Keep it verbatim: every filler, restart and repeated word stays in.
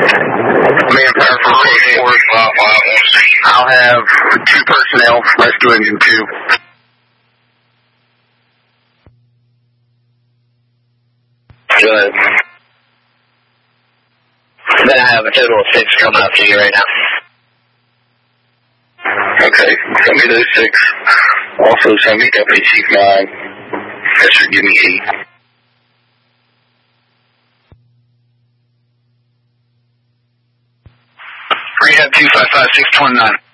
Manpower for four. I'll have two personnel, rescue engine two. Good. Then I have a total of six coming up to you right now. Okay, send me those six. Also send me Deputy Chief nine. That should give me eight. Rehab two five five six two nine.